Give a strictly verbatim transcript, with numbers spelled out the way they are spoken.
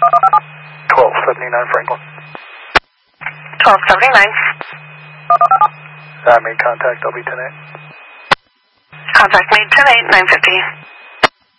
twelve seventy-nine Franklin. twelve seventy-nine. I made contact, I'll be ten eight. Contact made ten eight, nine fifty.